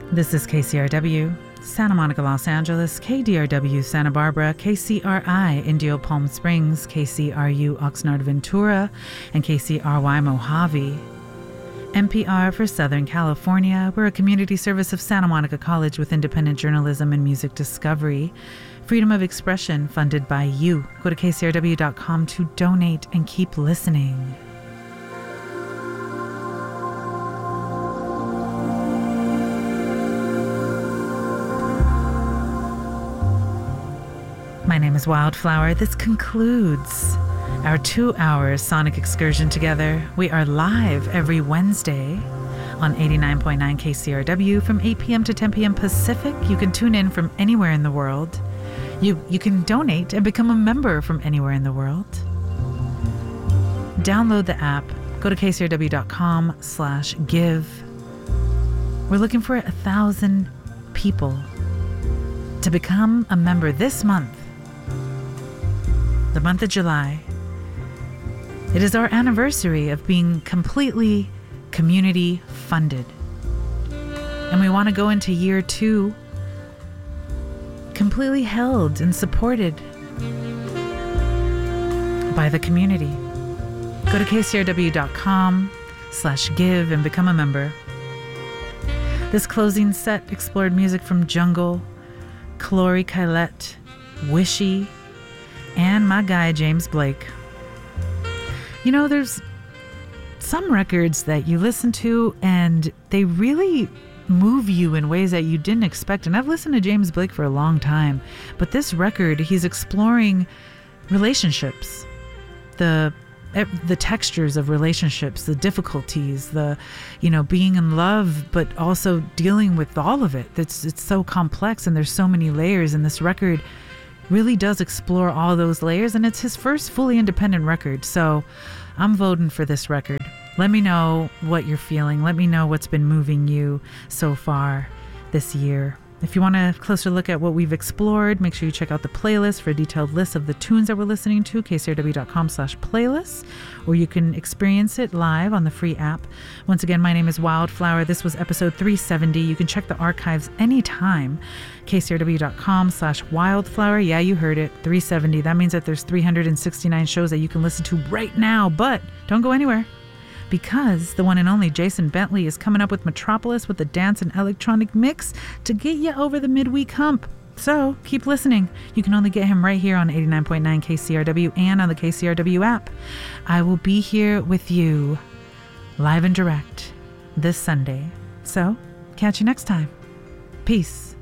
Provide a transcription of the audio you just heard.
This is KCRW, Santa Monica, Los Angeles, KDRW, Santa Barbara, KCRI, Indio Palm Springs, KCRU, Oxnard, Ventura, and KCRY, Mojave. NPR for Southern California. We're a community service of Santa Monica College with independent journalism and music discovery. Freedom of expression funded by you. Go to kcrw.com to donate and keep listening. My name is Wildflower. This concludes our 2-hour sonic excursion together. We are live every Wednesday on 89.9 KCRW from 8 p.m. to 10 p.m. Pacific. You can tune in from anywhere in the world. You can donate and become a member from anywhere in the world. Download the app. Go to kcrw.com/give. We're looking for 1,000 people to become a member this month. The month of July. It is our anniversary of being completely community funded. And we want to go into year 2 completely held and supported by the community. Go to kcrw.com/give and become a member. This closing set explored music from Jungle, Chloe Kylette, Wishy, and my guy, James Blake. You know, there's some records that you listen to and they really move you in ways that you didn't expect. And I've listened to James Blake for a long time, but this record, he's exploring relationships, the textures of relationships, the difficulties, being in love, but also dealing with all of it. It's so complex and there's so many layers, and this record really does explore all those layers, and it's his first fully independent record. So I'm voting for this record. Let me know what you're feeling. Let me know what's been moving you so far this year. If you want a closer look at what we've explored, make sure you check out the playlist for a detailed list of the tunes that we're listening to, kcrw.com/playlists, or you can experience it live on the free app. Once again, my name is Wildflower. This was episode 370. You can check the archives anytime, kcrw.com/wildflower. Yeah, you heard it, 370. That means that there's 369 shows that you can listen to right now, but don't go anywhere, because the one and only Jason Bentley is coming up with Metropolis with a dance and electronic mix to get you over the midweek hump. So keep listening. You can only get him right here on 89.9 KCRW and on the KCRW app. I will be here with you live and direct this Sunday. So catch you next time. Peace.